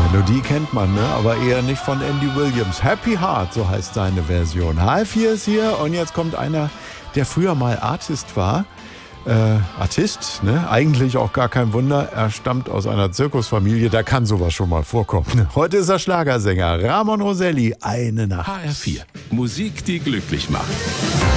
Melodie kennt man, ne? Aber eher nicht von Andy Williams. Happy Heart, so heißt seine Version. H4 ist hier und jetzt kommt einer, der früher mal Artist war. Artist, ne? Eigentlich auch gar kein Wunder. Er stammt aus einer Zirkusfamilie, da kann sowas schon mal vorkommen. Heute ist er Schlagersänger. Ramon Roselli, eine Nacht. HR4, Musik, die glücklich macht.